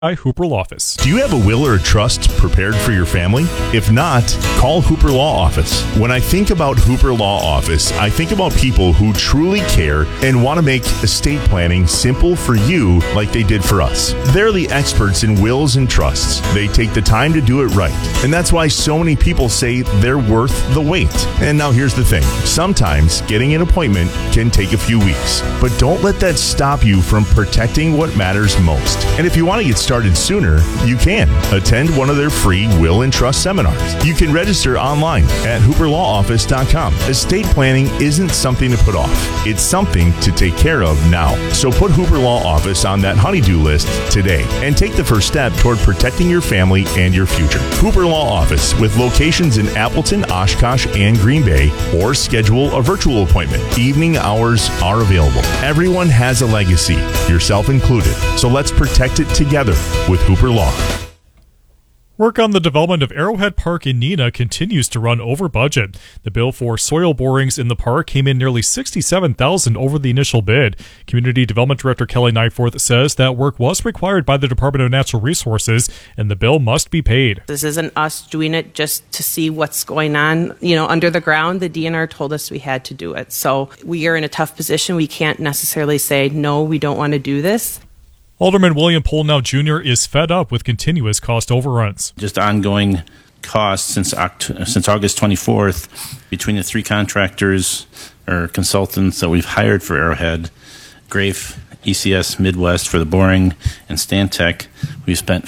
Hooper Law Office. Do you have a will or a trust prepared for your family? If not, call Hooper Law Office. When I think about Hooper Law Office, I think about people who truly care and want to make estate planning simple for you like they did for us. They're the experts in wills and trusts. They take the time to do it right. And that's why so many people say they're worth the wait. And now here's the thing. Sometimes getting an appointment can take a few weeks. But don't let that stop you from protecting what matters most. And if you want to get started sooner, you can attend one of their free will and trust seminars. You can register online at hooperlawoffice.com. Estate planning isn't something to put off. It's something to take care of now. So put Hooper Law Office on that honey-do list today and take the first step toward protecting your family and your future. Hooper Law Office, with locations in Appleton, Oshkosh, and Green Bay, or schedule a virtual appointment. Evening hours are available. Everyone has a legacy, yourself included. So let's protect it together with Hooper Law. Work on the development of Arrowhead Park in Neenah continues to run over budget. The bill for soil borings in the park came in nearly $67,000 over the initial bid. Community Development Director Kelly Nyforth says that work was required by the Department of Natural Resources and the bill must be paid. This isn't us doing it just to see what's going on, under the ground. The DNR told us we had to do it. So we are in a tough position. We can't necessarily say, no, we don't want to do this. Alderman William Polnow Jr. is fed up with continuous cost overruns. Just ongoing costs since August 24th between the three contractors or consultants that we've hired for Arrowhead, Grafe, ECS Midwest for the boring, and Stantec. We've spent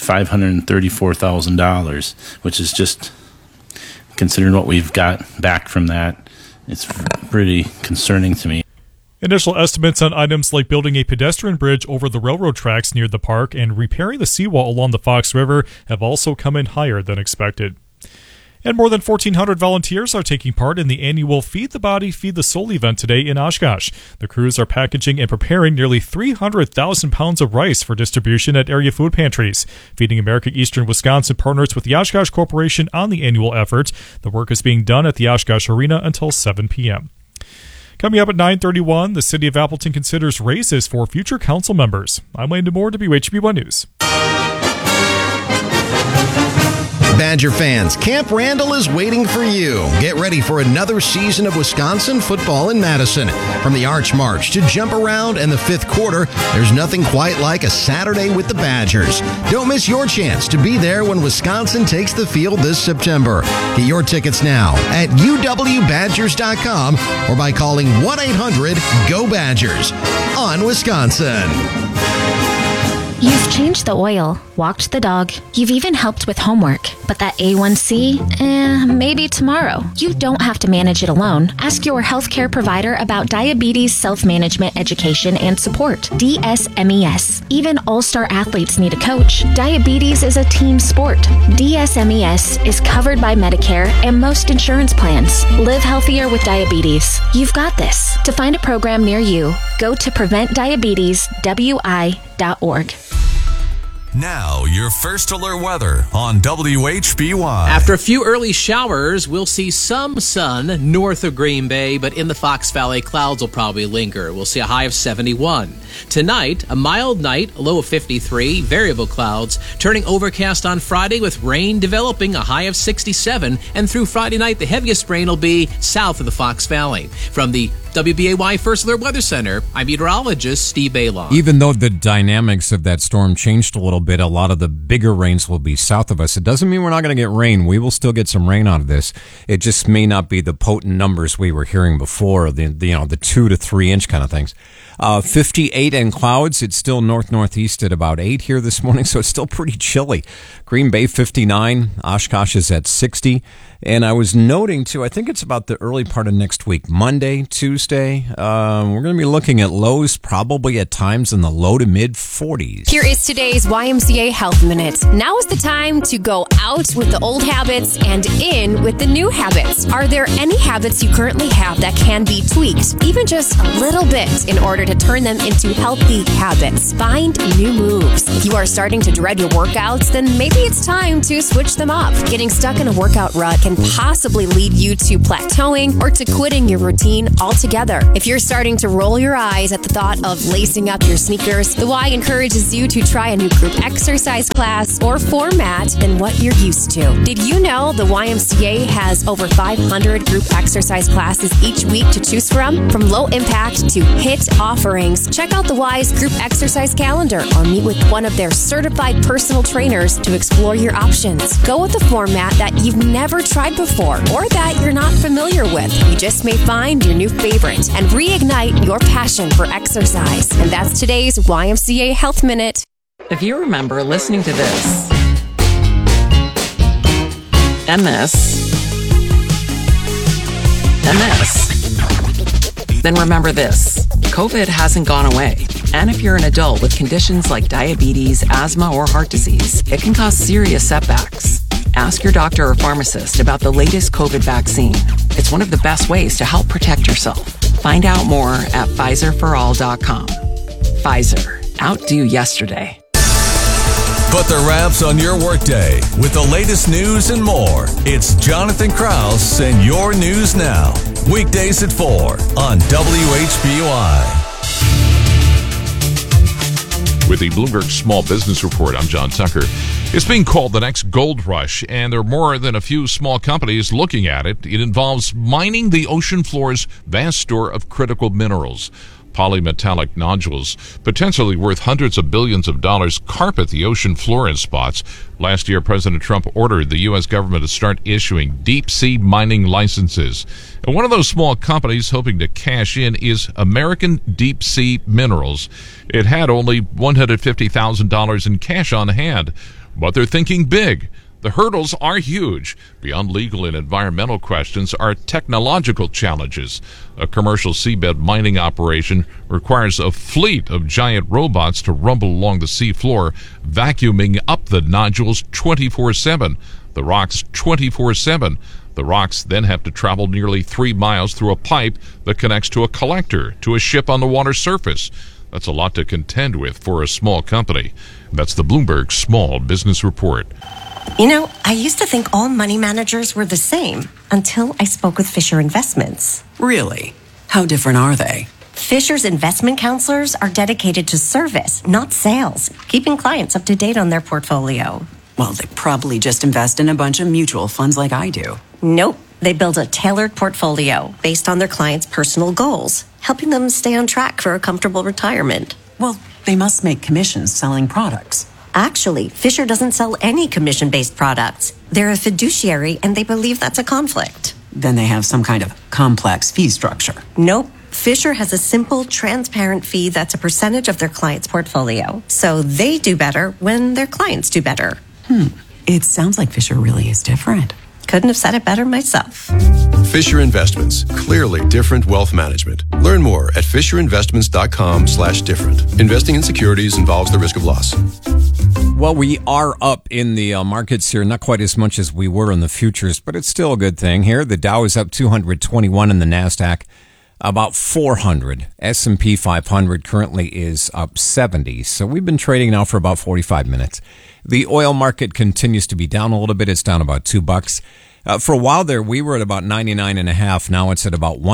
$534,000, which is just, considering what we've got back from that, it's pretty concerning to me. Initial estimates on items like building a pedestrian bridge over the railroad tracks near the park and repairing the seawall along the Fox River have also come in higher than expected. And more than 1,400 volunteers are taking part in the annual Feed the Body, Feed the Soul event today in Oshkosh. The crews are packaging and preparing nearly 300,000 pounds of rice for distribution at area food pantries. Feeding America Eastern Wisconsin partners with the Oshkosh Corporation on the annual effort. The work is being done at the Oshkosh Arena until 7 p.m. Coming up at 9:31, the City of Appleton considers raises for future council members. I'm Landon Moore, WHB1 News. Badger fans, Camp Randall is waiting for you. Get ready for another season of Wisconsin football in Madison. From the Arch March to Jump Around and the fifth quarter, there's nothing quite like a Saturday with the Badgers. Don't miss your chance to be there when Wisconsin takes the field this September. Get your tickets now at uwbadgers.com or by calling 1-800-GO-BADGERS on Wisconsin. You've changed the oil, walked the dog, you've even helped with homework. But that A1C, maybe tomorrow. You don't have to manage it alone. Ask your healthcare provider about diabetes self-management education and support, DSMES. Even all-star athletes need a coach. Diabetes is a team sport. DSMES is covered by Medicare and most insurance plans. Live healthier with diabetes. You've got this. To find a program near you, go to preventdiabeteswi.org. Now, your first alert weather on WHB1. After a few early showers, we'll see some sun north of Green Bay, but in the Fox Valley, clouds will probably linger. We'll see a high of 71. Tonight, a mild night, a low of 53, variable clouds, turning overcast on Friday with rain developing, a high of 67, and through Friday night, the heaviest rain will be south of the Fox Valley. From the WBAY First Alert Weather Center, I'm meteorologist Steve Baylon. Even though the dynamics of that storm changed a little bit, a lot of the bigger rains will be south of us. It doesn't mean we're not going to get rain. We will still get some rain out of this. It just may not be the potent numbers we were hearing before, the 2 to 3 inch kind of things. 58 and clouds. It's still northeast at about 8 here this morning, so it's still pretty chilly. Green Bay 59, Oshkosh is at 60. And I was noting, too, I think it's about the early part of next week, Monday, Tuesday. We're going to be looking at lows probably at times in the low to mid 40s. Here is today's YMCA Health Minute. Now is the time to go out with the old habits and in with the new habits. Are there any habits you currently have that can be tweaked, even just a little bit, in order to turn them into healthy habits? Find new moves. If you are starting to dread your workouts, then maybe it's time to switch them up. Getting stuck in a workout rut can possibly lead you to plateauing or to quitting your routine altogether. together. If you're starting to roll your eyes at the thought of lacing up your sneakers, the Y encourages you to try a new group exercise class or format than what you're used to. Did you know the YMCA has over 500 group exercise classes each week to choose from? From low impact to hit offerings, check out the Y's group exercise calendar or meet with one of their certified personal trainers to explore your options. Go with a format that you've never tried before or that you're not familiar with. You just may find your new favorite and reignite your passion for exercise. And that's today's YMCA Health Minute. If you remember listening to this, and this, then remember this. COVID hasn't gone away. And if you're an adult with conditions like diabetes, asthma, or heart disease, it can cause serious setbacks. Ask your doctor or pharmacist about the latest COVID vaccine. It's one of the best ways to help protect yourself. Find out more at PfizerForAll.com. Pfizer. Outdo yesterday. Put the wraps on your workday with the latest news and more. It's Jonathan Krause and your News Now. Weekdays at 4 on WHBY. With the Bloomberg Small Business Report, I'm John Tucker. It's being called the next gold rush, and there are more than a few small companies looking at it. It involves mining the ocean floor's vast store of critical minerals. Polymetallic nodules, potentially worth hundreds of billions of dollars, carpet the ocean floor in spots. Last year, President Trump ordered the U.S. government to start issuing deep-sea mining licenses. And one of those small companies hoping to cash in is American Deep Sea Minerals. It had only $150,000 in cash on hand, but they're thinking big. The hurdles are huge. Beyond legal and environmental questions are technological challenges. A commercial seabed mining operation requires a fleet of giant robots to rumble along the sea floor, vacuuming up the nodules 24/7. The rocks 24/7. The rocks then have to travel nearly 3 miles through a pipe that connects to a collector to a ship on the water surface. That's a lot to contend with for a small company. That's the Bloomberg Small Business Report. You know, I used to think all money managers were the same until I spoke with Fisher Investments. Really? How different are they? Fisher's investment counselors are dedicated to service, not sales, keeping clients up to date on their portfolio. Well, they probably just invest in a bunch of mutual funds like I do. Nope. They build a tailored portfolio based on their clients' personal goals, helping them stay on track for a comfortable retirement. Well, they must make commissions selling products. Actually, Fisher doesn't sell any commission-based products. They're a fiduciary, and they believe that's a conflict. Then they have some kind of complex fee structure. Nope. Fisher has a simple, transparent fee that's a percentage of their client's portfolio. So they do better when their clients do better. It sounds like Fisher really is different. Couldn't have said it better myself. Fisher Investments. Clearly different wealth management. Learn more at fisherinvestments.com/different. Investing in securities involves the risk of loss. Well, we are up in the markets here, not quite as much as we were in the futures, but it's still a good thing here. The Dow is up 221 and the NASDAQ about 400. S&P 500 currently is up 70. So we've been trading now for about 45 minutes. The oil market continues to be down a little bit. It's down about $2. For a while there, we were at about 99.5. Now it's at about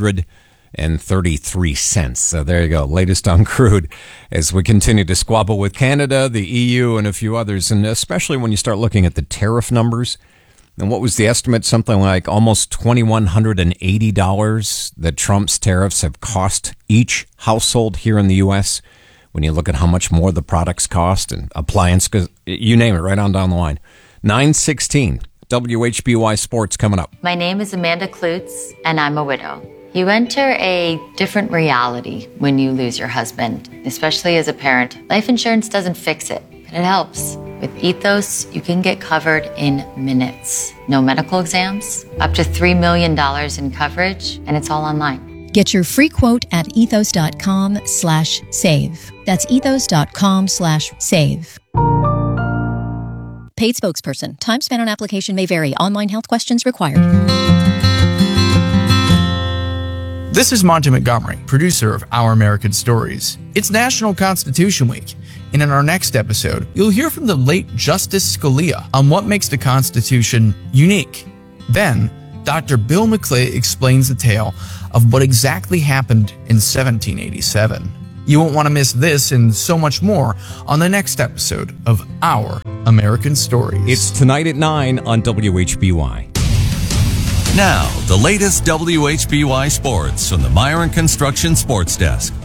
133 cents. So there you go. Latest on crude as we continue to squabble with Canada, the EU, and a few others. And especially when you start looking at the tariff numbers. And what was the estimate? Something like almost $2,180 that Trump's tariffs have cost each household here in the U.S. When you look at how much more the products cost and appliance, you name it, right on down the line. 9:16, WHBY Sports coming up. My name is Amanda Klutz, and I'm a widow. You enter a different reality when you lose your husband, especially as a parent. Life insurance doesn't fix it, but it helps. With Ethos, you can get covered in minutes. No medical exams, up to $3 million in coverage, and it's all online. Get your free quote at ethos.com/save. That's ethos.com/save. Paid spokesperson. Time spent on application may vary. Online health questions required. This is Monty Montgomery, producer of Our American Stories. It's National Constitution Week, and in our next episode, you'll hear from the late Justice Scalia on what makes the Constitution unique. Then, Dr. Bill McClay explains the tale of what exactly happened in 1787. You won't want to miss this and so much more on the next episode of Our American Stories. It's tonight at 9 on WHBY. Now, the latest WHBY sports from the Myron Construction Sports Desk.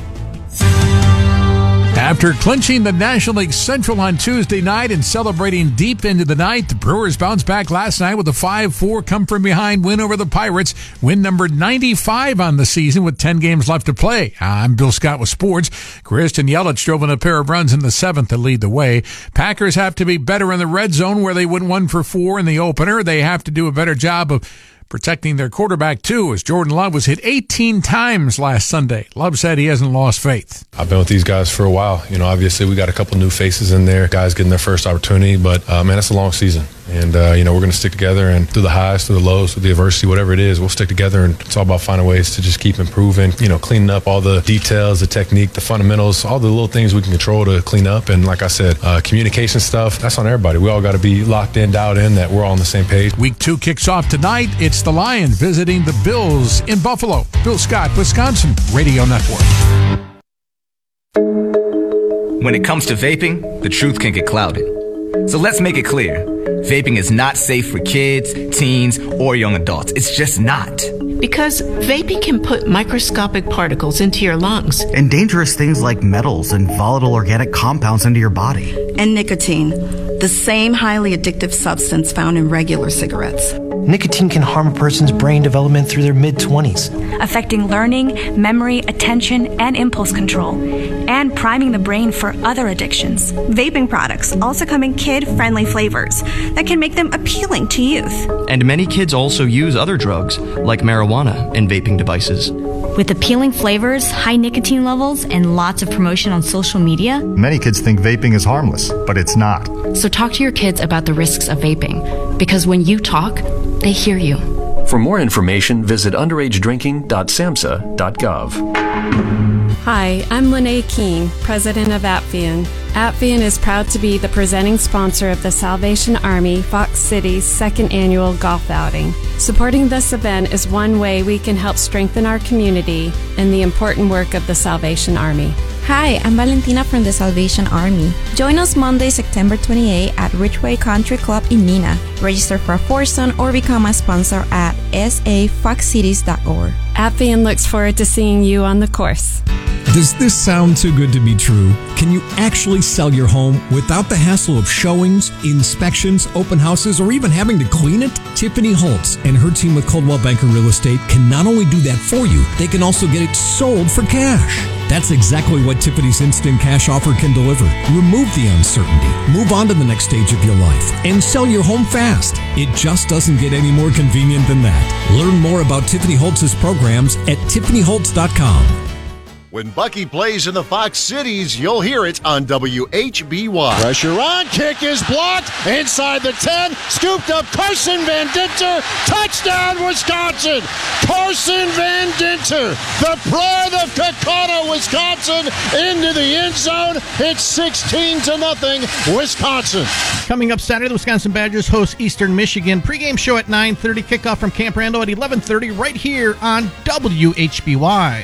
After clinching the National League Central on Tuesday night and celebrating deep into the night, the Brewers bounced back last night with a 5-4 come-from-behind win over the Pirates, win number 95 on the season with 10 games left to play. I'm Bill Scott with sports. Christian Yelich drove in a pair of runs in the 7th to lead the way. Packers have to be better in the red zone where they went 1 for 4 in the opener. They have to do a better job of protecting their quarterback, too, as Jordan Love was hit 18 times last Sunday. Love said he hasn't lost faith. I've been with these guys for a while. Obviously we got a couple new faces in there, guys getting their first opportunity, but, man, it's a long season. And, we're going to stick together and through the highs, through the lows, through the adversity, whatever it is, we'll stick together. And it's all about finding ways to just keep improving, cleaning up all the details, the technique, the fundamentals, all the little things we can control to clean up. And like I said, communication stuff, that's on everybody. We all got to be locked in, dialed in, that we're all on the same page. Week 2 kicks off tonight. It's the Lions visiting the Bills in Buffalo. Bill Scott, Wisconsin Radio Network. When it comes to vaping, the truth can get clouded. So let's make it clear. Vaping is not safe for kids, teens, or young adults. It's just not. Because vaping can put microscopic particles into your lungs. And dangerous things like metals and volatile organic compounds into your body. And nicotine, the same highly addictive substance found in regular cigarettes. Nicotine can harm a person's brain development through their mid-20s, affecting learning, memory, attention, and impulse control, and priming the brain for other addictions. Vaping products also come in kid-friendly flavors that can make them appealing to youth. And many kids also use other drugs, like marijuana, in vaping devices. With appealing flavors, high nicotine levels, and lots of promotion on social media, many kids think vaping is harmless, but it's not. So talk to your kids about the risks of vaping, because when you talk, they hear you. For more information, visit underagedrinking.samhsa.gov. Hi, I'm Lene Keene, president of Apvian. Apvian is proud to be the presenting sponsor of the Salvation Army Fox City's second annual golf outing. Supporting this event is one way we can help strengthen our community and the important work of the Salvation Army. Hi, I'm Valentina from the Salvation Army. Join us Monday, September 28 at Ridgeway Country Club in Neenah. Register for a foursome or become a sponsor at safoxcities.org. Apvian looks forward to seeing you on the course. Does this sound too good to be true? Can you actually sell your home without the hassle of showings, inspections, open houses, or even having to clean it? Tiffany Holtz and her team with Coldwell Banker Real Estate can not only do that for you, they can also get it sold for cash. That's exactly what Tiffany's Instant Cash offer can deliver. Remove the uncertainty, move on to the next stage of your life, and sell your home fast. It just doesn't get any more convenient than that. Learn more about Tiffany Holtz's programs at tiffanyholtz.com. When Bucky plays in the Fox Cities, you'll hear it on WHBY. Pressure on, kick is blocked, inside the 10, scooped up Carson Van Dinter, touchdown Wisconsin! Carson Van Dinter, the pride of Kakata, Wisconsin, into the end zone. It's 16-0, Wisconsin. Coming up Saturday, the Wisconsin Badgers host Eastern Michigan. Pre-game show at 9:30, kickoff from Camp Randall at 11:30, right here on WHBY.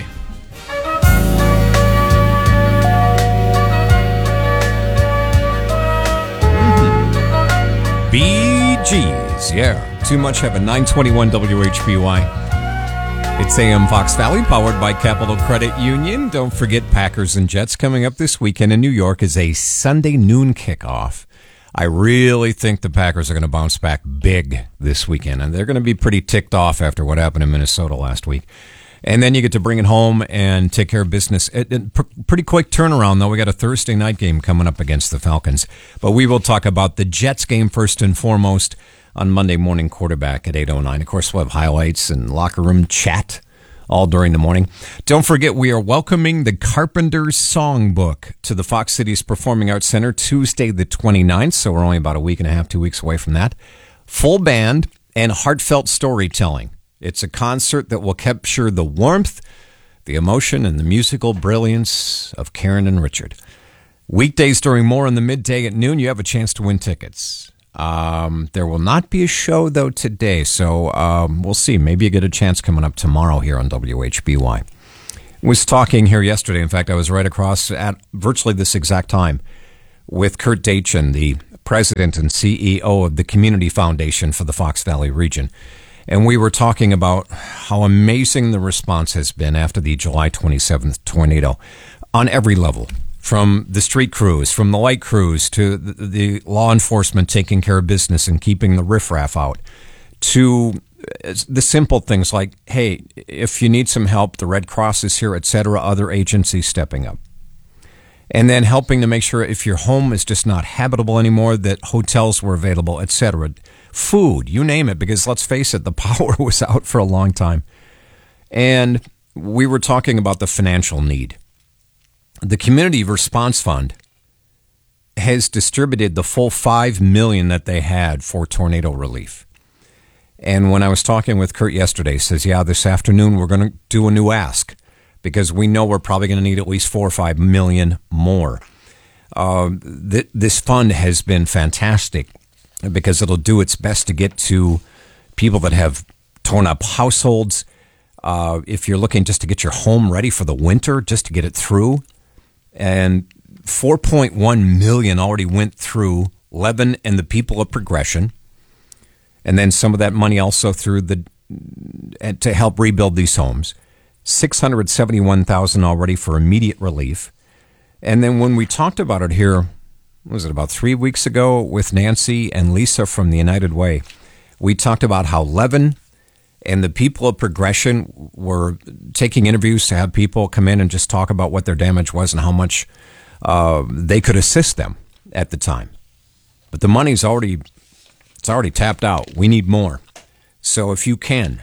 Bee Gees, yeah. Too Much Heaven, 921 WHBY. It's AM Fox Valley, powered by Capital Credit Union. Don't forget Packers and Jets coming up this weekend in New York is a Sunday noon kickoff. I really think the Packers are going to bounce back big this weekend, and they're going to be pretty ticked off after what happened in Minnesota last week. And then you get to bring it home and take care of business. Pretty quick turnaround, though. We got a Thursday night game coming up against the Falcons. But we will talk about the Jets game first and foremost on Monday morning quarterback at 8:09. Of course, we'll have highlights and locker room chat all during the morning. Don't forget, we are welcoming the Carpenters Songbook to the Fox Cities Performing Arts Center Tuesday the 29th, so we're only about a week and a half, 2 weeks away from that. Full band and heartfelt storytelling. It's a concert that will capture the warmth, the emotion, and the musical brilliance of Karen and Richard. Weekdays during more in the midday at noon, you have a chance to win tickets. There will not be a show, though, today, so we'll see. Maybe you get a chance coming up tomorrow here on WHBY. I was talking here yesterday. In fact, I was right across at virtually this exact time with Kurt Dachin, the president and CEO of the Community Foundation for the Fox Valley region. And we were talking about how amazing the response has been after the July 27th tornado on every level. From the street crews, from the light crews, to the law enforcement taking care of business and keeping the riffraff out, to the simple things like, hey, if you need some help, the Red Cross is here, etc., other agencies stepping up. And then helping to make sure if your home is just not habitable anymore, that hotels were available, etc. Food, you name it, because let's face it, the power was out for a long time. And we were talking about the financial need. The Community Response Fund has distributed the full $5 million that they had for tornado relief. And when I was talking with Kurt yesterday, he says, yeah, this afternoon we're going to do a new ask because we know we're probably going to need at least $4 or $5 million more. This fund has been fantastic because it'll do its best to get to people that have torn up households. If you're looking just to get your home ready for the winter, just to get it through. And 4.1 million already went through Levin and the people of Progression. And then some of that money also through to help rebuild these homes. 671,000 already for immediate relief. And then when we talked about it here, was it about 3 weeks ago with Nancy and Lisa from the United Way, we talked about how Levin and the people of Progression were taking interviews to have people come in and just talk about what their damage was and how much they could assist them at the time. But the money's already tapped out. We need more. So if you can,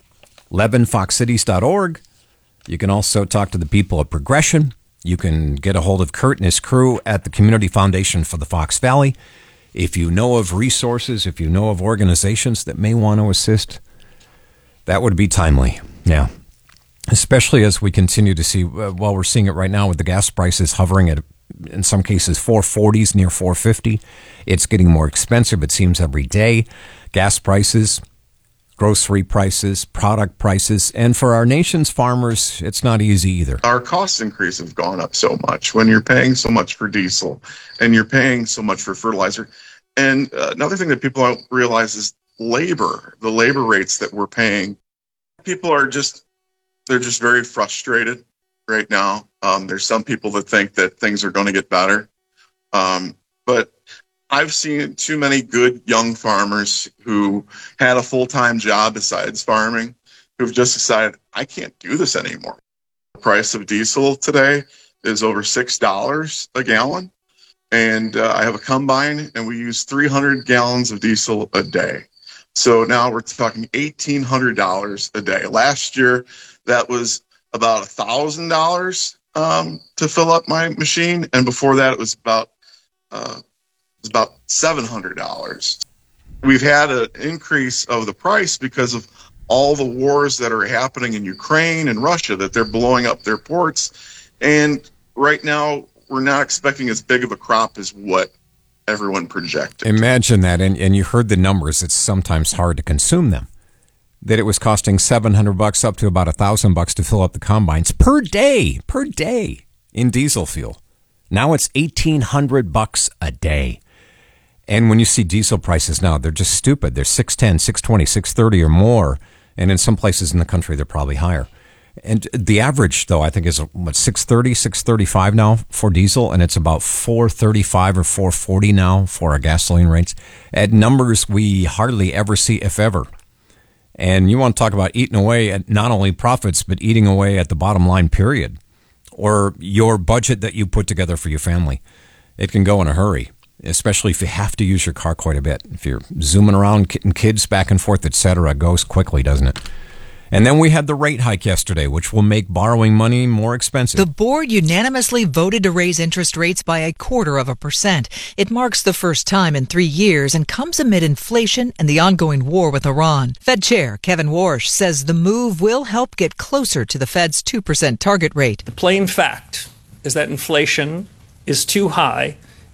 levinfoxcities.org. You can also talk to the people of Progression. You can get a hold of Kurt and his crew at the Community Foundation for the Fox Valley. If you know of resources, if you know of organizations that may want to assist, that would be timely, yeah. Especially as we continue to see, well, we're seeing it right now with the gas prices hovering at, in some cases, 440s, near 450. It's getting more expensive, it seems, every day. Gas prices, grocery prices, product prices, and for our nation's farmers, it's not easy either. Our cost increase have gone up so much when you're paying so much for diesel and you're paying so much for fertilizer. And another thing that people don't realize is labor, the labor rates that we're paying. People are they're just very frustrated right now. There's some people that think that things are going to get better. But I've seen too many good young farmers who had a full-time job besides farming who've just decided, I can't do this anymore. The price of diesel today is over $6 a gallon. And I have a combine and we use 300 gallons of diesel a day. So now we're talking $1,800 a day. Last year, that was about $1,000 to fill up my machine. And before that, it was about $700. We've had an increase of the price because of all the wars that are happening in Ukraine and Russia, that they're blowing up their ports. And right now, we're not expecting as big of a crop as what everyone projected. Imagine that, and you heard the numbers. It's sometimes hard to consume them. That it was costing $700 up to about $1,000 to fill up the combines per day in diesel fuel. Now it's $1,800 a day. And when you see diesel prices now, they're just stupid. They're $6.10, $6.20, $6.30 or more. And in some places in the country, they're probably higher. And the average, though, I think is what, $6.30, $6.35 now for diesel, and it's about $4.35 or $4.40 now for our gasoline rates at numbers we hardly ever see, if ever. And you want to talk about eating away at not only profits, but eating away at the bottom line, period, or your budget that you put together for your family. It can go in a hurry, especially if you have to use your car quite a bit. If you're zooming around, getting kids back and forth, etc., it goes quickly, doesn't it? And then we had the rate hike yesterday, which will make borrowing money more expensive. The board unanimously voted to raise interest rates by 0.25%. It marks the first time in 3 years and comes amid inflation and the ongoing war with Iran. Fed Chair Kevin Warsh says the move will help get closer to the Fed's 2% target rate. The plain fact is that inflation is too high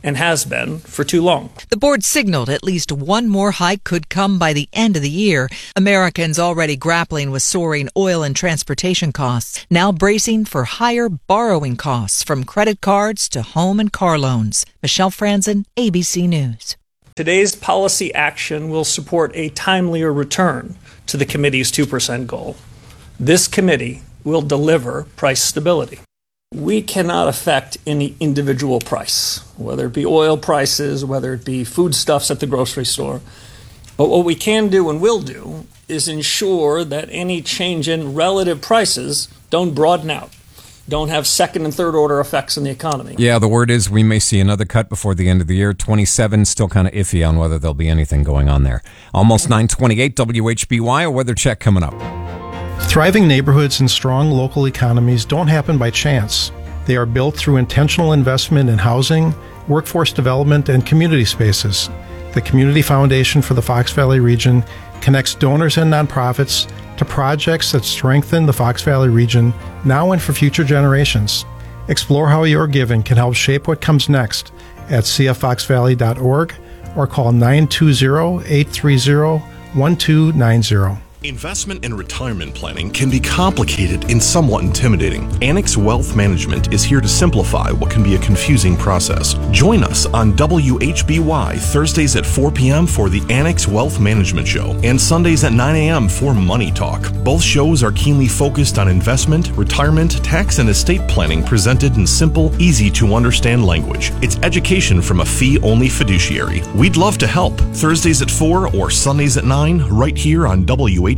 and has been for too long. The board signaled at least one more hike could come by the end of the year. Americans already grappling with soaring oil and transportation costs, now bracing for higher borrowing costs from credit cards to home and car loans. Michelle Franzen, ABC News. Today's policy action will support a timelier return to the committee's 2% goal. This committee will deliver price stability. We cannot affect any individual price, whether it be oil prices, whether it be foodstuffs at the grocery store. But what we can do and will do is ensure that any change in relative prices don't broaden out, don't have second and third order effects in the economy. Yeah, the word is we may see another cut before the end of the year. 27, still kind of iffy on whether there'll be anything going on there. Almost 9:28 WHBY, a weather check coming up. Thriving neighborhoods and strong local economies don't happen by chance. They are built through intentional investment in housing, workforce development, and community spaces. The Community Foundation for the Fox Valley region connects donors and nonprofits to projects that strengthen the Fox Valley region now and for future generations. Explore how your giving can help shape what comes next at cffoxvalley.org or call 920-830-1290. Investment and retirement planning can be complicated and somewhat intimidating. Annex Wealth Management is here to simplify what can be a confusing process. Join us on WHBY Thursdays at 4 p.m. for the Annex Wealth Management Show and Sundays at 9 a.m. for Money Talk. Both shows are keenly focused on investment, retirement, tax, and estate planning presented in simple, easy-to-understand language. It's education from a fee-only fiduciary. We'd love to help. Thursdays at 4 or Sundays at 9 right here on WHBY.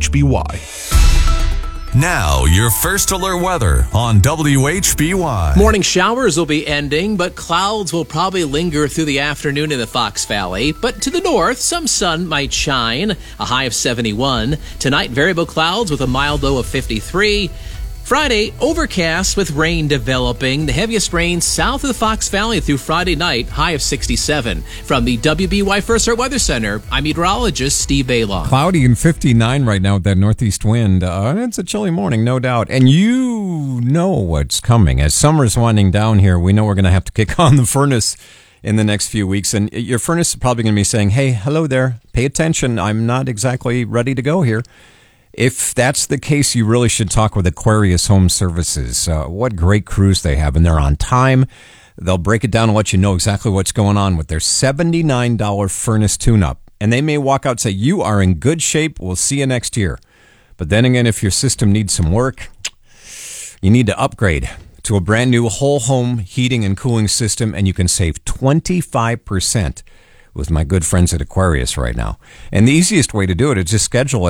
Now, your first alert weather on WHBY. Morning showers will be ending, but clouds will probably linger through the afternoon in the Fox Valley. But to the north, some sun might shine, a high of 71. Tonight, variable clouds with a mild low of 53. Friday, overcast with rain developing. The heaviest rain south of the Fox Valley through Friday night, high of 67. From the WBY First Alert Weather Center, I'm meteorologist Steve Baylon. Cloudy and 59 right now with that northeast wind. It's a chilly morning, no doubt. And you know what's coming. As summer's winding down here, we know we're going to have to kick on the furnace in the next few weeks. And your furnace is probably going to be saying, hey, hello there, pay attention. I'm not exactly ready to go here. If that's the case, you really should talk with Aquarius Home Services. What great crews they have, and they're on time. They'll break it down and let you know exactly what's going on with their $79 furnace tune-up. And they may walk out and say, you are in good shape, we'll see you next year. But then again, if your system needs some work, you need to upgrade to a brand new whole home heating and cooling system, and you can save 25%. With my good friends at Aquarius right now. And the easiest way to do it is just schedule at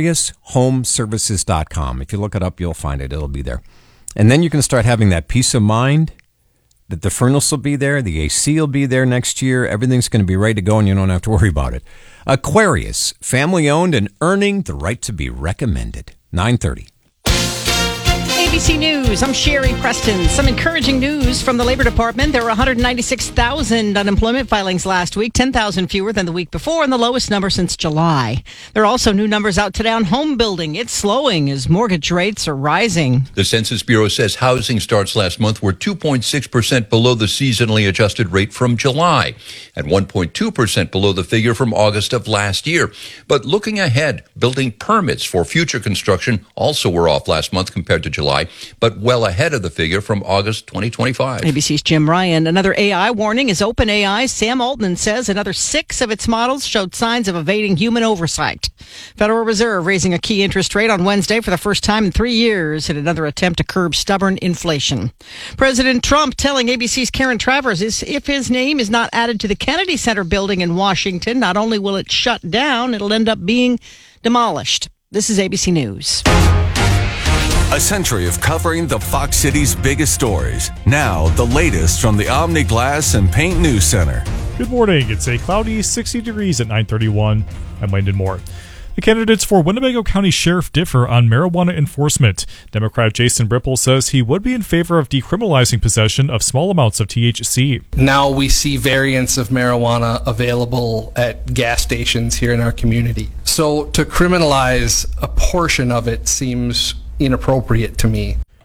AquariusHomeservices.com. If you look it up, you'll find it. It'll be there. And then you can start having that peace of mind that the furnace will be there, the AC will be there next year, everything's going to be ready to go, and you don't have to worry about it. Aquarius, family-owned and earning the right to be recommended. 9:30. ABC News, I'm Sherry Preston. Some encouraging news from the Labor Department. There were 196,000 unemployment filings last week, 10,000 fewer than the week before, and the lowest number since July. There are also new numbers out today on home building. It's slowing as mortgage rates are rising. The Census Bureau says housing starts last month were 2.6% below the seasonally adjusted rate from July and 1.2% below the figure from August of last year. But looking ahead, building permits for future construction also were off last month compared to July, but well ahead of the figure from August 2025. ABC's Jim Ryan. Another AI warning is OpenAI. Sam Altman says another 6 of its models showed signs of evading human oversight. Federal Reserve raising a key interest rate on Wednesday for the first time in 3 years in another attempt to curb stubborn inflation. President Trump telling ABC's Karen Travers if his name is not added to the Kennedy Center building in Washington, not only will it shut down, it'll end up being demolished. This is ABC News. A century of covering the Fox City's biggest stories. Now, the latest from the Omni Glass and Paint News Center. Good morning. It's a cloudy 60 degrees at 9:31. I'm Landon Moore. The candidates for Winnebago County Sheriff differ on marijuana enforcement. Democrat Jason Ripple says he would be in favor of decriminalizing possession of small amounts of THC. Now we see variants of marijuana available at gas stations here in our community. So to criminalize a portion of it seems inappropriate to me.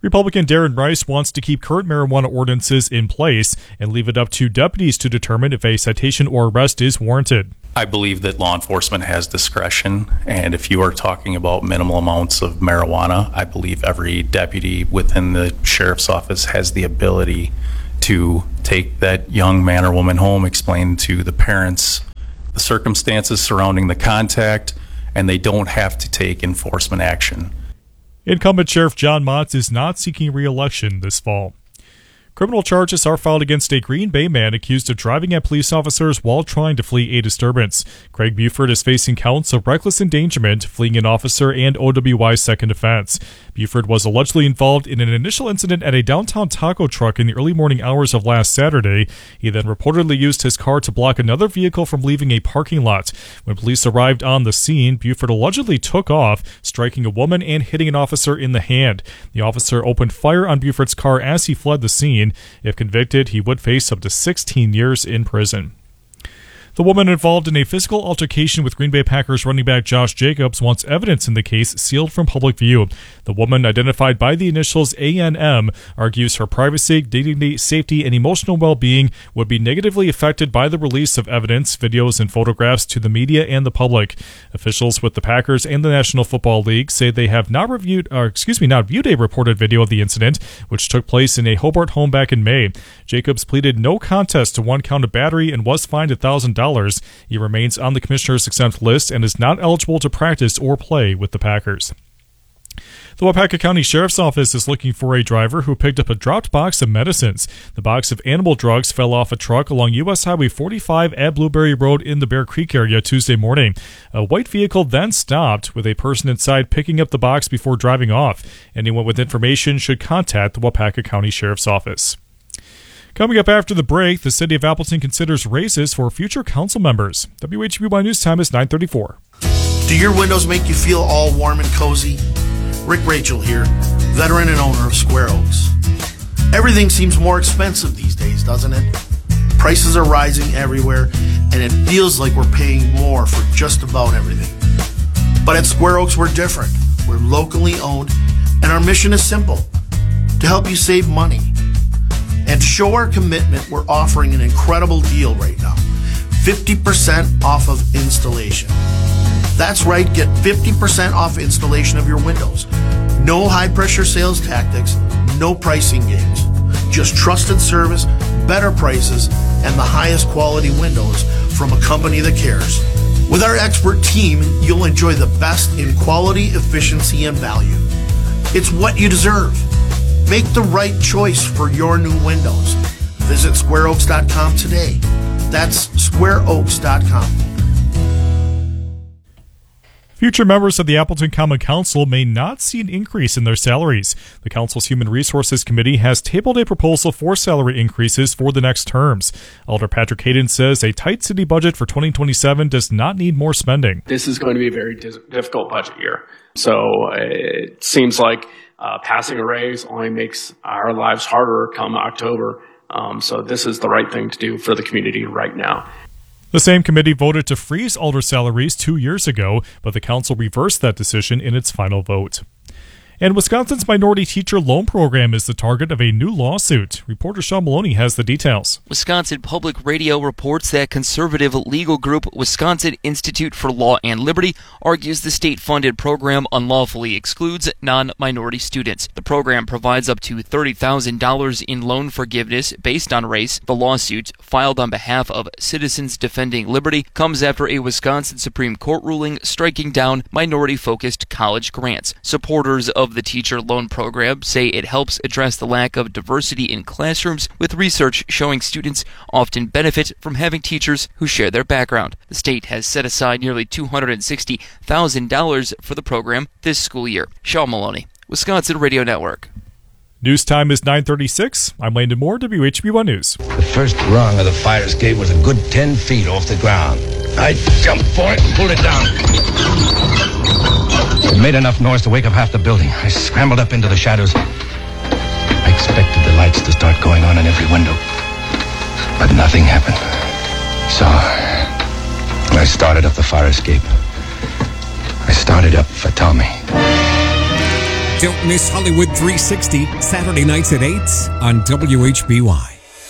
Republican Darren Rice wants to keep current marijuana ordinances in place and leave it up to deputies to determine if a citation or arrest is warranted. I believe that law enforcement has discretion, and if you are talking about minimal amounts of marijuana, I believe every deputy within the sheriff's office has the ability to take that young man or woman home, explain to the parents the circumstances surrounding the contact, and they don't have to take enforcement action. Incumbent Sheriff John Motz is not seeking re-election this fall. Criminal charges are filed against a Green Bay man accused of driving at police officers while trying to flee a disturbance. Craig Buford is facing counts of reckless endangerment, fleeing an officer, and OWI second offense. Buford was allegedly involved in an initial incident at a downtown taco truck in the early morning hours of last Saturday. He then reportedly used his car to block another vehicle from leaving a parking lot. When police arrived on the scene, Buford allegedly took off, striking a woman and hitting an officer in the hand. The officer opened fire on Buford's car as he fled the scene. If convicted, he would face up to 16 years in prison. The woman involved in a physical altercation with Green Bay Packers running back Josh Jacobs wants evidence in the case sealed from public view. The woman, identified by the initials ANM, argues her privacy, dignity, safety, and emotional well-being would be negatively affected by the release of evidence, videos, and photographs to the media and the public. Officials with the Packers and the National Football League say they have not viewed a reported video of the incident, which took place in a Hobart home back in May. Jacobs pleaded no contest to one count of battery and was fined $1,000. He remains on the commissioner's exempt list and is not eligible to practice or play with the Packers. The Waupaca County Sheriff's Office is looking for a driver who picked up a dropped box of medicines. The box of animal drugs fell off a truck along U.S. Highway 45 at Blueberry Road in the Bear Creek area Tuesday morning. A white vehicle then stopped, with a person inside picking up the box before driving off. Anyone with information should contact the Waupaca County Sheriff's Office. Coming up after the break, the city of Appleton considers raises for future council members. WHBY News Time is 9:34. Do your windows make you feel all warm and cozy? Rick Rachel here, veteran and owner of Square Oaks. Everything seems more expensive these days, doesn't it? Prices are rising everywhere, and it feels like we're paying more for just about everything. But at Square Oaks, we're different. We're locally owned, and our mission is simple: to help you save money. And to show our commitment, we're offering an incredible deal right now. 50% off of installation. That's right, get 50% off installation of your windows. No high-pressure sales tactics, no pricing games. Just trusted service, better prices, and the highest quality windows from a company that cares. With our expert team, you'll enjoy the best in quality, efficiency, and value. It's what you deserve. Make the right choice for your new windows. Visit squareoaks.com today. That's squareoaks.com. Future members of the Appleton Common Council may not see an increase in their salaries. The council's Human Resources Committee has tabled a proposal for salary increases for the next terms. Alder Patrick Hayden says a tight city budget for 2027 does not need more spending. This is going to be a very difficult budget year. So it seems like passing a raise only makes our lives harder come October. So this is the right thing to do for the community right now. The same committee voted to freeze alder salaries 2 years ago, but the council reversed that decision in its final vote. And Wisconsin's minority teacher loan program is the target of a new lawsuit. Reporter Sean Maloney has the details. Wisconsin Public Radio reports that conservative legal group Wisconsin Institute for Law and Liberty argues the state-funded program unlawfully excludes non-minority students. The program provides up to $30,000 in loan forgiveness based on race. The lawsuit, filed on behalf of Citizens Defending Liberty, comes after a Wisconsin Supreme Court ruling striking down minority-focused college grants. Supporters of the teacher loan program say it helps address the lack of diversity in classrooms, with research showing students often benefit from having teachers who share their background. The state has set aside nearly $260,000 for the program this school year. Sean Maloney, Wisconsin Radio Network. News time is 9:36. I'm Landon Moore, WHB1 News. The first rung of the fire escape was a good 10 feet off the ground. I jumped for it and pulled it down. It made enough noise to wake up half the building. I scrambled up into the shadows. I expected the lights to start going on in every window, but nothing happened. So I started up the fire escape. I started up for Tommy. Don't miss Hollywood 360, Saturday nights at 8 on WHBY.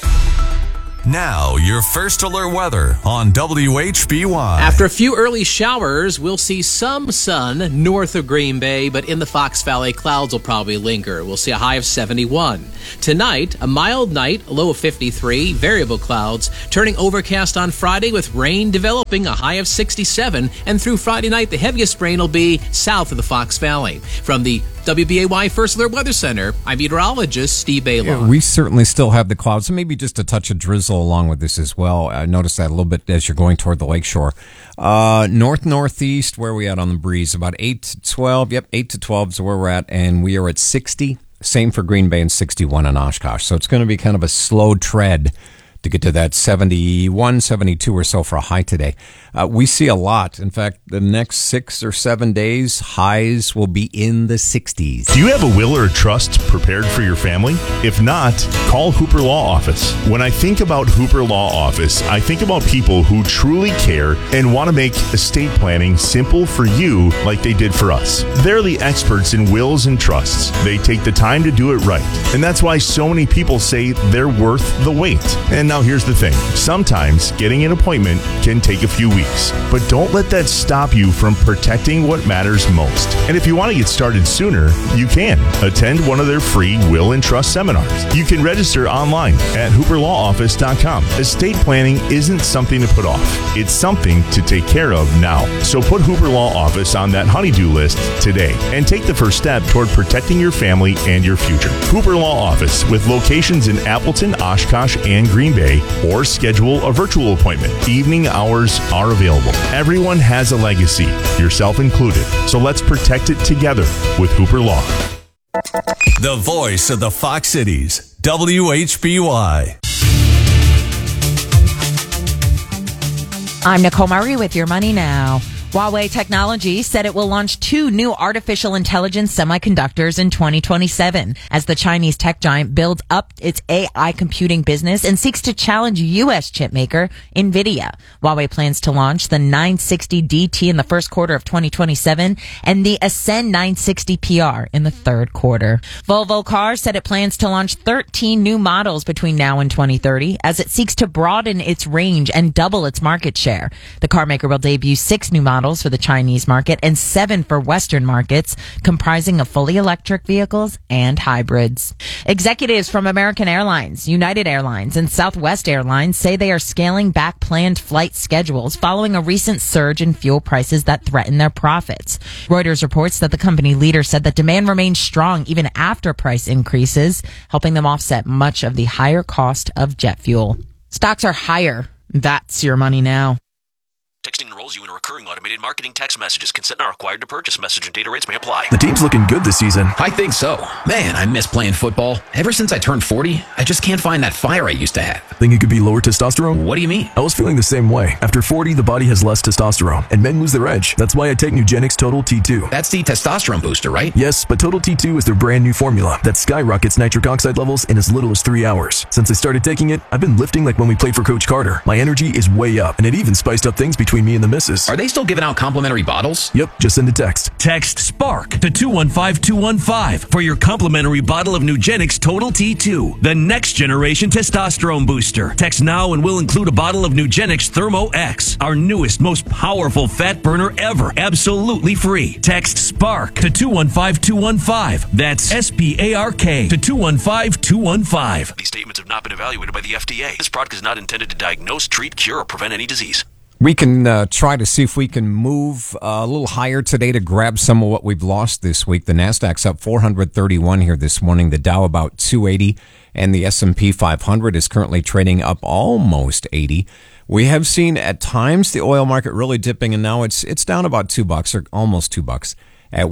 Now, your first alert weather on WHBY. After a few early showers, we'll see some sun north of Green Bay, but in the Fox Valley, clouds will probably linger. We'll see a high of 71. Tonight, a mild night, a low of 53, variable clouds, turning overcast on Friday with rain developing, a high of 67. And through Friday night, the heaviest rain will be south of the Fox Valley. From the WBAY First Alert Weather Center, I'm meteorologist Steve Baylor. Yeah, we certainly still have the clouds, and maybe just a touch of drizzle along with this as well. I noticed that a little bit as you're going toward the lakeshore. Northeast, where are we at on the breeze? About 8 to 12. Yep, 8 to 12 is where we're at, and we are at 60. Same for Green Bay and 61 in Oshkosh. So it's going to be kind of a slow tread to get to that 71, 72 or so for a high today. We see a lot. In fact, the next 6 or 7 days, highs will be in the 60s. Do you have a will or a trust prepared for your family? If not, call Hooper Law Office. When I think about Hooper Law Office, I think about people who truly care and want to make estate planning simple for you like they did for us. They're the experts in wills and trusts. They take the time to do it right. And that's why so many people say they're worth the wait. And now here's the thing. Sometimes getting an appointment can take a few weeks, but don't let that stop you from protecting what matters most. And if you want to get started sooner, you can. Attend one of their free will and trust seminars. You can register online at hooperlawoffice.com. Estate planning isn't something to put off. It's something to take care of now. So put Hooper Law Office on that honey-do list today and take the first step toward protecting your family and your future. Hooper Law Office, with locations in Appleton, Oshkosh, and Green Bay, or schedule a virtual appointment. Evening hours are available. Everyone has a legacy, yourself included. So let's protect it together with Hooper Law. The voice of the Fox Cities, WHBY. I'm Nicole Murray with Your Money Now. Huawei Technologies said it will launch 2 new artificial intelligence semiconductors in 2027 as the Chinese tech giant builds up its AI computing business and seeks to challenge U.S. chipmaker NVIDIA. Huawei plans to launch the 960DT in the first quarter of 2027 and the Ascend 960PR in the third quarter. Volvo Cars said it plans to launch 13 new models between now and 2030 as it seeks to broaden its range and double its market share. The carmaker will debut 6 new models for the Chinese market and 7 for Western markets, comprising of fully electric vehicles and hybrids. Executives from American Airlines, United Airlines, and Southwest Airlines say they are scaling back planned flight schedules following a recent surge in fuel prices that threaten their profits. Reuters reports that the company leader said that demand remains strong even after price increases, helping them offset much of the higher cost of jet fuel. Stocks are higher. That's Your Money Now. Texting enrolls you in a recurring automated marketing text messages. Consent not required to purchase. Message and data rates may apply. The team's looking good this season. I think so. Man, I miss playing football. Ever since I turned 40, I just can't find that fire I used to have. Think it could be lower testosterone? What do you mean? I was feeling the same way. After 40, the body has less testosterone, and men lose their edge. That's why I take Nugenix Total T2. That's the testosterone booster, right? Yes, but Total T2 is their brand new formula that skyrockets nitric oxide levels in as little as 3 hours. Since I started taking it, I've been lifting like when we played for Coach Carter. My energy is way up, and it even spiced up things between me and the missus. Are they still giving out complimentary bottles? Yep, just send a text. Text SPARK to 215-215 for your complimentary bottle of Nugenix Total T2, the next generation testosterone booster. Text now and we'll include a bottle of Nugenix Thermo X, our newest, most powerful fat burner ever, absolutely free. Text SPARK to 215-215. That's SPARK to 215-215. These statements have not been evaluated by the FDA. This product is not intended to diagnose, treat, cure, or prevent any disease. We can try to see if we can move a little higher today to grab some of what we've lost this week. The Nasdaq's up 431 here this morning. The Dow about 280, and the S&P 500 is currently trading up almost 80. We have seen at times the oil market really dipping, and now it's down about $2 or almost $2 at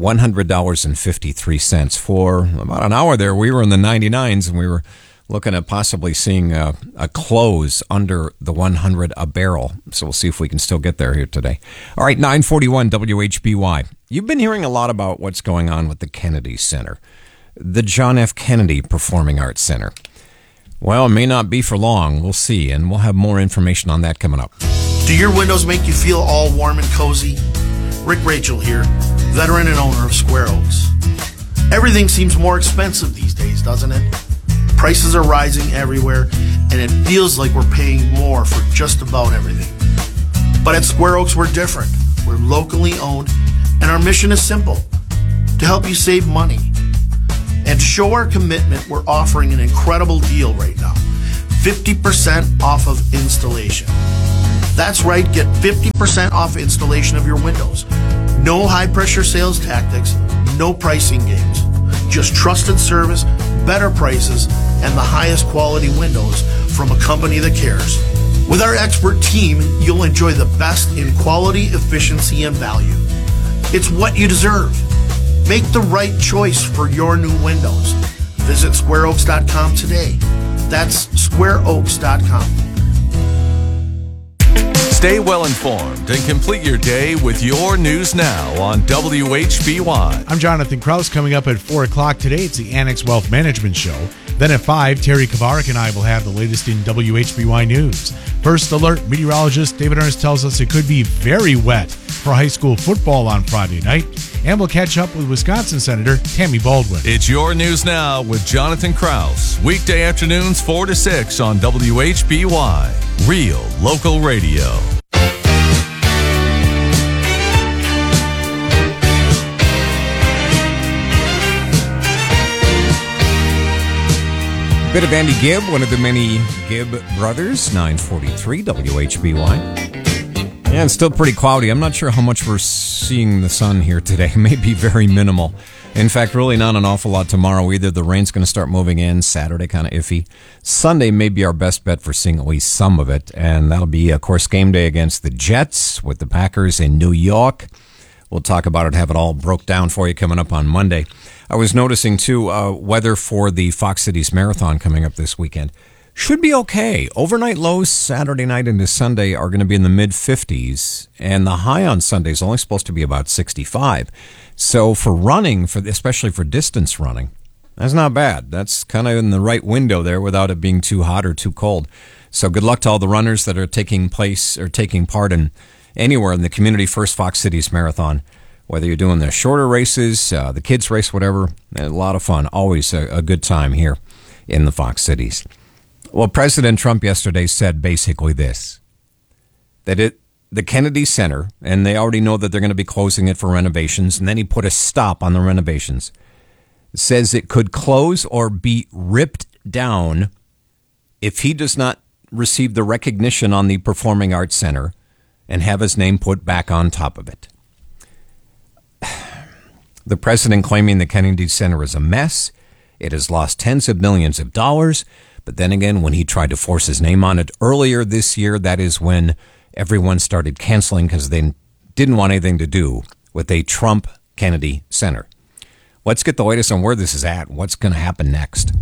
$100.53. For about an hour there, we were in the 99s, and we were looking at possibly seeing a close under the 100 a barrel. So we'll see if we can still get there here today. All right, 941 WHBY. You've been hearing a lot about what's going on with the Kennedy Center, the John F. Kennedy Performing Arts Center. Well, it may not be for long. We'll see, and we'll have more information on that coming up. Do your windows make you feel all warm and cozy? Rick Rachel here, veteran and owner of Square Oaks. Everything seems more expensive these days, doesn't it? Prices are rising everywhere, and it feels like we're paying more for just about everything. But at Square Oaks, we're different. We're locally owned, and our mission is simple: to help you save money. And to show our commitment, we're offering an incredible deal right now. 50% off of installation. That's right, get 50% off installation of your windows. No high-pressure sales tactics, no pricing games. Just trusted service, better prices, and the highest quality windows from a company that cares. With our expert team, you'll enjoy the best in quality, efficiency, and value. It's what you deserve. Make the right choice for your new windows. Visit squareoaks.com today. That's squareoaks.com. Stay well informed and complete your day with your news now on WHBY. I'm Jonathan Kraus. Coming up at 4 o'clock today, it's the Annex Wealth Management Show. Then at 5, Terry Kavarik and I will have the latest in WHBY news. First alert, meteorologist David Ernst tells us it could be very wet for high school football on Friday night. And we'll catch up with Wisconsin Senator Tammy Baldwin. It's your news now with Jonathan Kraus. Weekday afternoons 4 to 6 on WHBY. Real local radio. Bit of Andy Gibb, one of the many Gibb brothers, 943 WHBY. Yeah, it's still pretty cloudy. I'm not sure how much we're seeing the sun here today. It may be very minimal. In fact, really not an awful lot tomorrow either. The rain's going to start moving in. Saturday, kind of iffy. Sunday may be our best bet for seeing at least some of it. And that'll be, of course, game day against the Jets with the Packers in New York. We'll talk about it, have it all broke down for you coming up on Monday. I was noticing, too, weather for the Fox Cities Marathon coming up this weekend. Should be okay. Overnight lows Saturday night into Sunday are going to be in the mid-50s, and the high on Sunday is only supposed to be about 65. So for running, especially for distance running, that's not bad. That's kind of in the right window there without it being too hot or too cold. So good luck to all the runners that are taking part in anywhere in the Community First Fox Cities Marathon. Whether you're doing the shorter races, the kids race, whatever, a lot of fun. Always a good time here in the Fox Cities. Well, President Trump yesterday said basically this, that the Kennedy Center, and they already know that they're going to be closing it for renovations, and then he put a stop on the renovations, says it could close or be ripped down if he does not receive the recognition on the Performing Arts Center and have his name put back on top of it. The president claiming the Kennedy Center is a mess. It has lost tens of millions of dollars. But then again, when he tried to force his name on it earlier this year, that is when everyone started canceling because they didn't want anything to do with a Trump Kennedy Center. Let's get the latest on where this is at. What's going to happen next?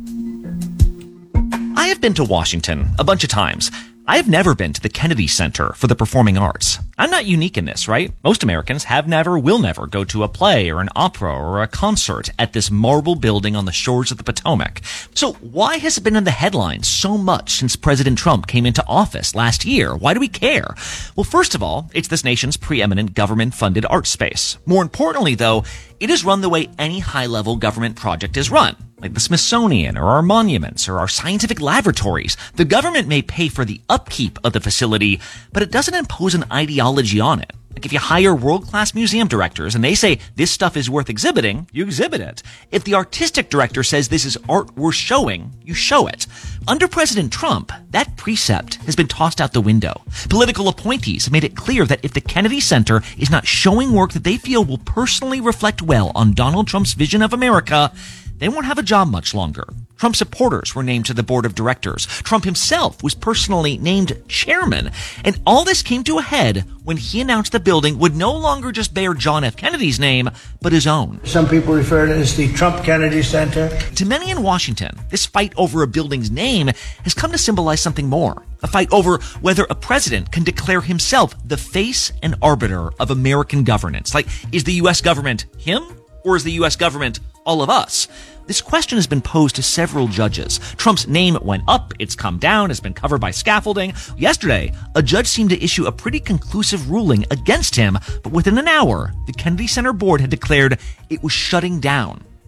I have been to Washington a bunch of times. I have never been to the Kennedy Center for the Performing Arts. I'm not unique in this, right? Most Americans have never, will never go to a play or an opera or a concert at this marble building on the shores of the Potomac. So why has it been in the headlines so much since President Trump came into office last year? Why do we care? Well, first of all, it's this nation's preeminent government-funded art space. More importantly, though, it is run the way any high-level government project is run, like the Smithsonian or our monuments or our scientific laboratories. The government may pay for the upkeep of the facility, but it doesn't impose an ideology on it. Like if you hire world-class museum directors and they say this stuff is worth exhibiting, you exhibit it. If the artistic director says this is art worth showing, you show it. Under President Trump, that precept has been tossed out the window. Political appointees have made it clear that if the Kennedy Center is not showing work that they feel will personally reflect well on Donald Trump's vision of America, they won't have a job much longer. Trump supporters were named to the board of directors. Trump himself was personally named chairman. And all this came to a head when he announced the building would no longer just bear John F. Kennedy's name, but his own. Some people refer to it as the Trump Kennedy Center. To many in Washington, this fight over a building's name has come to symbolize something more. A fight over whether a president can declare himself the face and arbiter of American governance. Like, is the U.S. government him? Or is the U.S. government all of us? This question has been posed to several judges. Trump's name went up, it's come down, has been covered by scaffolding. Yesterday, a judge seemed to issue a pretty conclusive ruling against him, but within an hour, the Kennedy Center board had declared it was shutting down.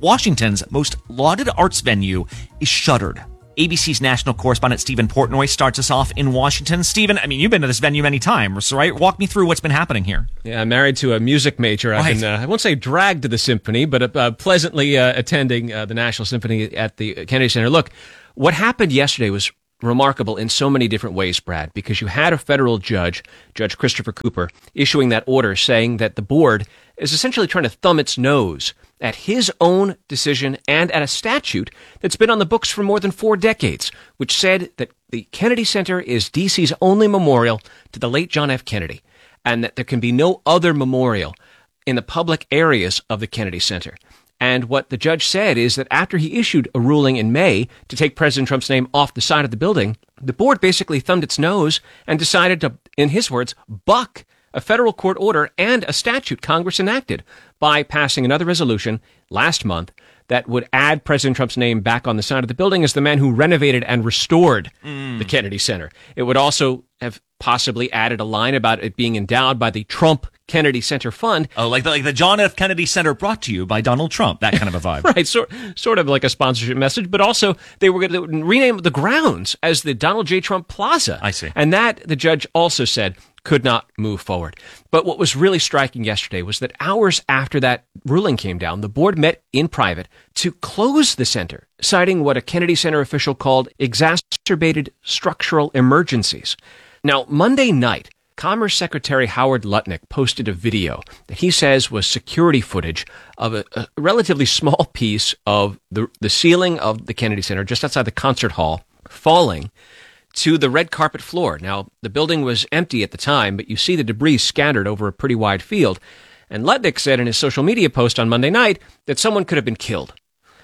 Washington's most lauded arts venue is shuttered. ABC's national correspondent Stephen Portnoy starts us off in Washington. Stephen, I mean, you've been to this venue many times, right? Walk me through what's been happening here. Yeah, I'm married to a music major. I've been, I won't say dragged to the symphony, but pleasantly attending the National Symphony at the Kennedy Center. Look, what happened yesterday was remarkable in so many different ways, Brad, because you had a federal judge, Judge Christopher Cooper, issuing that order saying that the board is essentially trying to thumb its nose at his own decision and at a statute that's been on the books for more than 4 decades, which said that the Kennedy Center is D.C.'s only memorial to the late John F. Kennedy, and that there can be no other memorial in the public areas of the Kennedy Center. And what the judge said is that after he issued a ruling in May to take President Trump's name off the side of the building, the board basically thumbed its nose and decided to, in his words, buck a federal court order and a statute Congress enacted by passing another resolution last month that would add President Trump's name back on the side of the building as the man who renovated and restored the Kennedy Center. It would also have possibly added a line about it being endowed by the Trump Kennedy Center Fund. Oh, like the John F. Kennedy Center brought to you by Donald Trump, that kind of a vibe. Right, sort of like a sponsorship message, but also they were going to rename the grounds as the Donald J. Trump Plaza. I see. And that, the judge also said, could not move forward. But what was really striking yesterday was that hours after that ruling came down, the board met in private to close the center, citing what a Kennedy Center official called exacerbated structural emergencies. Now, Monday night, Commerce Secretary Howard Lutnick posted a video that he says was security footage of a relatively small piece of the ceiling of the Kennedy Center just outside the concert hall falling to the red carpet floor. Now, the building was empty at the time, but you see the debris scattered over a pretty wide field. And Lutnick said in his social media post on Monday night that someone could have been killed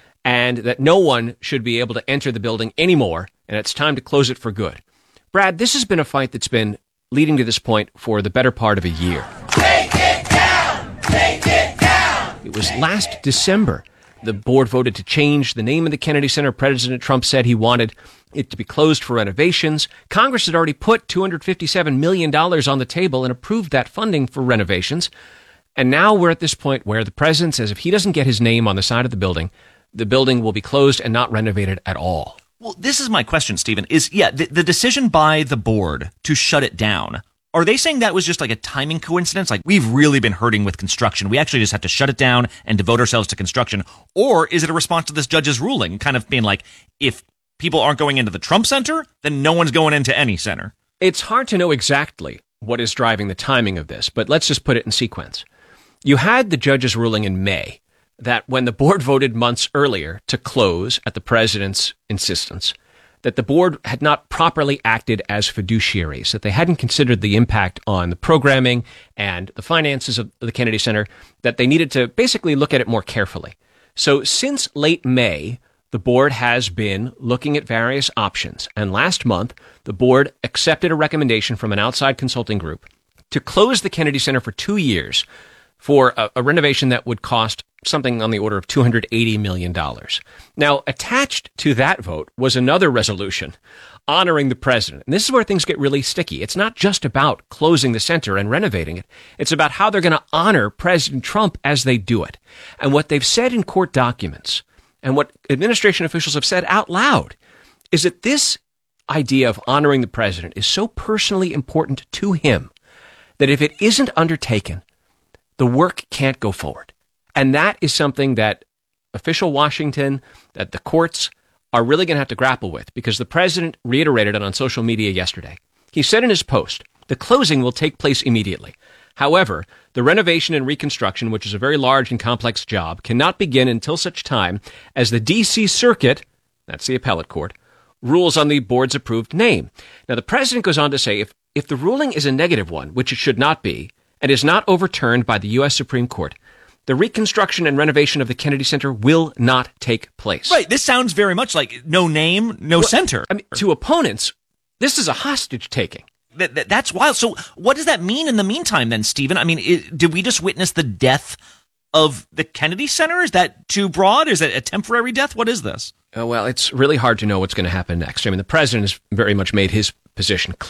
and that no one should be able to enter the building anymore, and it's time to close it for good. Brad, this has been a fight that's been leading to this point for the better part of a year. Take it down! Take it down! It was last December. The board voted to change the name of the Kennedy Center. President Trump said he wanted it to be closed for renovations. Congress had already put $257 million on the table and approved that funding for renovations. And now we're at this point where the president says if he doesn't get his name on the side of the building will be closed and not renovated at all. Well, this is my question, Stephen, is, the decision by the board to shut it down, are they saying that was just like a timing coincidence? Like, we've really been hurting with construction. We actually just have to shut it down and devote ourselves to construction. Or is it a response to this judge's ruling, kind of being like, if people aren't going into the Trump Center, then no one's going into any center? It's hard to know exactly what is driving the timing of this, but let's just put it in sequence. You had the judge's ruling in May that when the board voted months earlier to close at the president's insistence, that the board had not properly acted as fiduciaries, that they hadn't considered the impact on the programming and the finances of the Kennedy Center, that they needed to basically look at it more carefully. So since late May, the board has been looking at various options. And last month, the board accepted a recommendation from an outside consulting group to close the Kennedy Center for 2 years for a renovation that would cost something on the order of $280 million. Now, attached to that vote was another resolution honoring the president. And this is where things get really sticky. It's not just about closing the center and renovating it. It's about how they're going to honor President Trump as they do it. And what they've said in court documents and what administration officials have said out loud is that this idea of honoring the president is so personally important to him that if it isn't undertaken, the work can't go forward. And that is something that official Washington, that the courts are really going to have to grapple with, because the president reiterated it on social media yesterday. He said in his post, the closing will take place immediately. However, the renovation and reconstruction, which is a very large and complex job, cannot begin until such time as the D.C. Circuit, that's the appellate court, rules on the board's approved name. Now, the president goes on to say if the ruling is a negative one, which it should not be, and is not overturned by the U.S. Supreme Court, the reconstruction and renovation of the Kennedy Center will not take place. Right. This sounds very much like no name, no center. I mean, to opponents, this is a hostage taking. That's wild. So what does that mean in the meantime then, Stephen? I mean, did we just witness the death of the Kennedy Center? Is that too broad? Is it a temporary death? What is this? Well, it's really hard to know what's going to happen next. I mean, the president has very much made his position clear.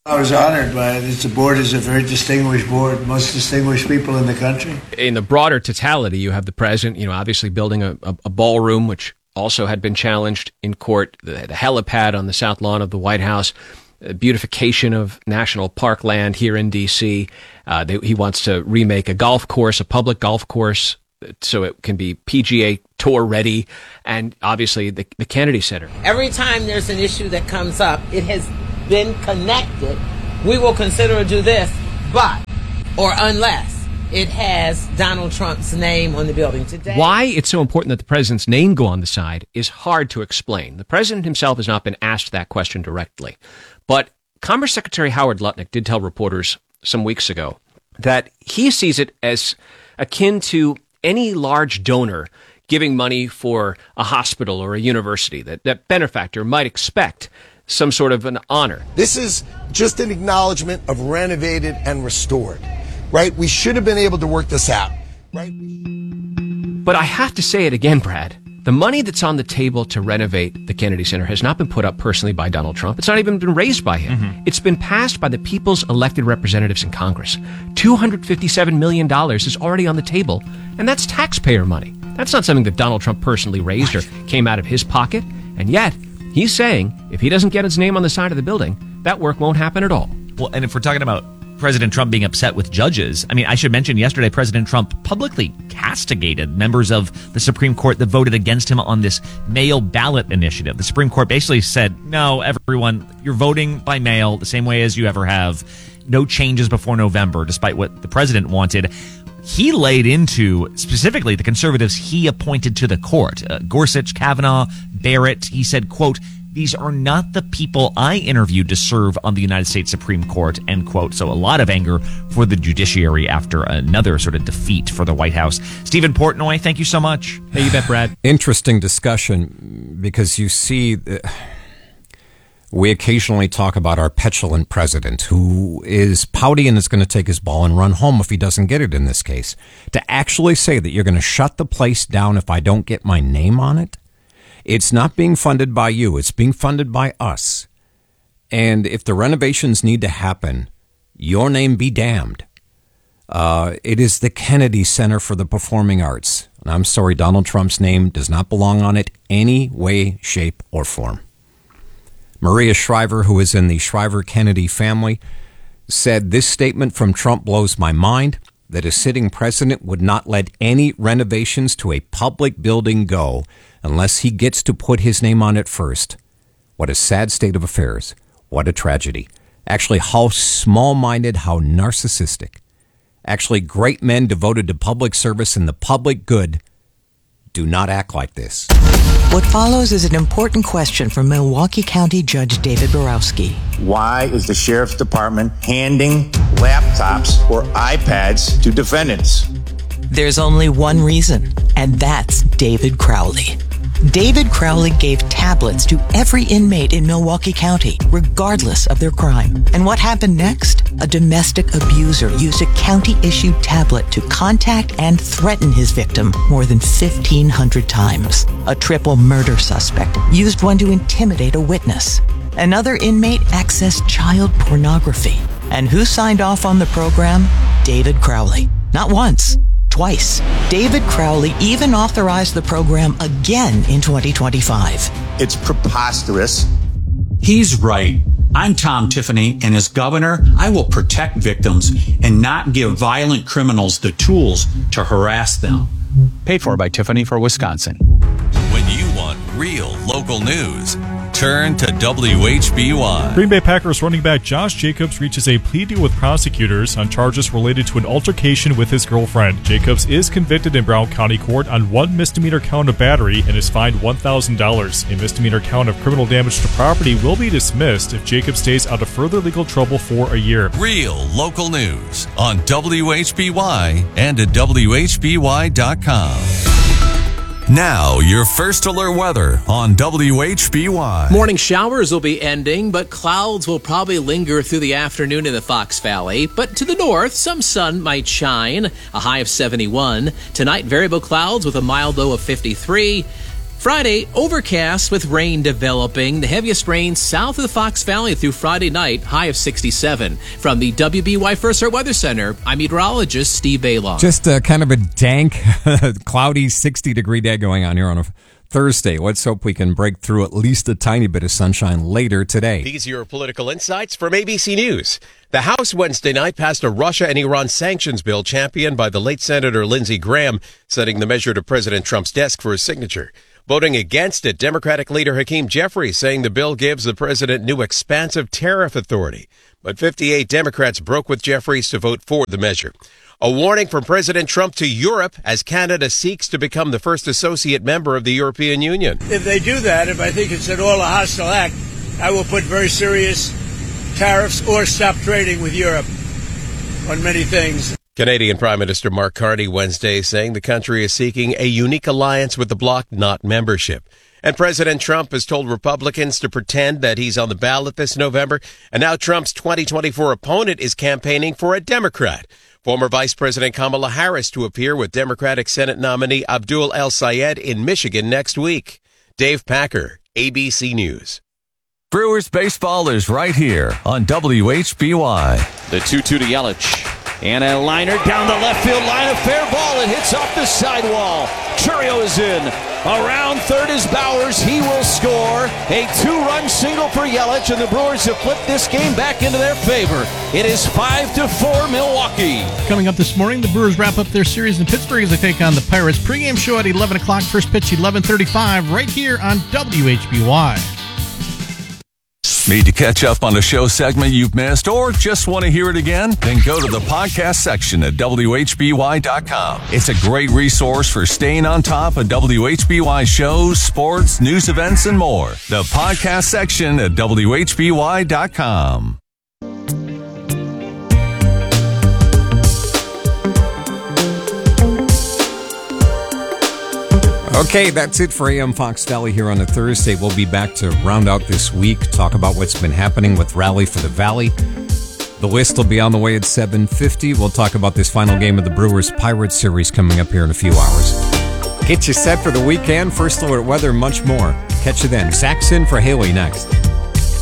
I was honored by it. The board is a very distinguished board, most distinguished people in the country. In the broader totality, you have the president, obviously building a ballroom, which also had been challenged in court, the helipad on the south lawn of the White House, beautification of national park land here in D.C. He wants to remake a golf course, a public golf course, so it can be PGA Tour ready, and obviously the Kennedy Center. Every time there's an issue that comes up, it has been connected. We will consider to do this, but, or unless it has Donald Trump's name on the building today. Why it's so important that the president's name go on the side is hard to explain. The president himself has not been asked that question directly. But Commerce Secretary Howard Lutnick did tell reporters some weeks ago that he sees it as akin to any large donor giving money for a hospital or a university, that benefactor might expect some sort of an honor. This is just an acknowledgement of renovated and restored, right? We should have been able to work this out, right? But I have to say it again, Brad. The money that's on the table to renovate the Kennedy Center has not been put up personally by Donald Trump. It's not even been raised by him. Mm-hmm. It's been passed by the people's elected representatives in Congress. $257 million is already on the table, and that's taxpayer money. That's not something that Donald Trump personally raised or came out of his pocket. And yet, he's saying if he doesn't get his name on the side of the building, that work won't happen at all. Well, and if we're talking about President Trump being upset with judges, I should mention yesterday President Trump publicly castigated members of the Supreme Court that voted against him on this mail ballot initiative. The Supreme Court basically said, no, everyone, you're voting by mail the same way as you ever have. No changes before November, despite what the president wanted. He laid into specifically the conservatives he appointed to the court. Gorsuch, Kavanaugh, Barrett. He said, quote, "These are not the people I interviewed to serve on the United States Supreme Court," end quote. So a lot of anger for the judiciary after another sort of defeat for the White House. Stephen Portnoy, thank you so much. Hey, you bet, Brad. Interesting discussion, because you see, we occasionally talk about our petulant president who is pouty and is going to take his ball and run home if he doesn't get it in this case. To actually say that you're going to shut the place down if I don't get my name on it, it's not being funded by you. It's being funded by us. And if the renovations need to happen, your name be damned. It is the Kennedy Center for the Performing Arts. And I'm sorry, Donald Trump's name does not belong on it any way, shape, or form. Maria Shriver, who is in the Shriver-Kennedy family, said, "This statement from Trump blows my mind, that a sitting president would not let any renovations to a public building go unless he gets to put his name on it first. What a sad state of affairs. What a tragedy. Actually, how small-minded, how narcissistic. Actually, great men devoted to public service and the public good do not act like this." What follows is an important question from Milwaukee County Judge David Borowski. Why is the Sheriff's Department handing laptops or iPads to defendants? There's only one reason, and that's David Crowley. David Crowley gave tablets to every inmate in Milwaukee County, regardless of their crime. And what happened next? A domestic abuser used a county-issued tablet to contact and threaten his victim more than 1,500 times. A triple murder suspect used one to intimidate a witness. Another inmate accessed child pornography. And who signed off on the program? David Crowley. Not once. Twice. David Crowley even authorized the program again in 2025. It's preposterous. He's right. I'm Tom Tiffany, and as governor, I will protect victims and not give violent criminals the tools to harass them. Paid for by Tiffany for Wisconsin. When you want real local news, turn to WHBY. Green Bay Packers running back Josh Jacobs reaches a plea deal with prosecutors on charges related to an altercation with his girlfriend. Jacobs is convicted in Brown County Court on one misdemeanor count of battery and is fined $1,000. A misdemeanor count of criminal damage to property will be dismissed if Jacobs stays out of further legal trouble for a year. Real local news on WHBY and at WHBY.com. Now, your first alert weather on WHBY. Morning showers will be ending, but clouds will probably linger through the afternoon in the Fox Valley. But to the north, some sun might shine, a high of 71. Tonight, variable clouds with a mild low of 53. Friday, overcast with rain developing. The heaviest rain south of the Fox Valley through Friday night, high of 67. From the WBY First Alert Weather Center, I'm meteorologist Steve Baylon. Just kind of a dank, cloudy 60-degree day going on here on a Thursday. Let's hope we can break through at least a tiny bit of sunshine later today. These are your political insights from ABC News. The House Wednesday night passed a Russia and Iran sanctions bill championed by the late Senator Lindsey Graham, sending the measure to President Trump's desk for his signature. Voting against it, Democratic leader Hakeem Jeffries saying the bill gives the president new expansive tariff authority. But 58 Democrats broke with Jeffries to vote for the measure. A warning from President Trump to Europe as Canada seeks to become the first associate member of the European Union. If they do that, if I think it's at all a hostile act, I will put very serious tariffs or stop trading with Europe on many things. Canadian Prime Minister Mark Carney Wednesday saying the country is seeking a unique alliance with the bloc, not membership. And President Trump has told Republicans to pretend that he's on the ballot this November. And now Trump's 2024 opponent is campaigning for a Democrat. Former Vice President Kamala Harris to appear with Democratic Senate nominee Abdul El-Sayed in Michigan next week. Dave Packer, ABC News. Brewers baseball is right here on WHBY. The 2-2 to Yelich. And a liner down the left field line, a fair ball. It hits off the sidewall. Chourio is in. Around third is Bowers. He will score. A 2-run single for Yelich, and the Brewers have flipped this game back into their favor. It is 5-4 Milwaukee. Coming up this morning, the Brewers wrap up their series in Pittsburgh as they take on the Pirates. Pre-game show at 11 o'clock. First pitch 11:35 right here on WHBY. Need to catch up on a show segment you've missed or just want to hear it again? Then go to the podcast section at WHBY.com. It's a great resource for staying on top of WHBY shows, sports, news events, and more. The podcast section at WHBY.com. Okay, that's it for AM Fox Valley here on a Thursday. We'll be back to round out this week, talk about what's been happening with Rally for the Valley. The list will be on the way at 7:50. We'll talk about this final game of the Brewers-Pirates series coming up here in a few hours. Get you set for the weekend, first alert weather, much more. Catch you then. Zach's in for Haley next.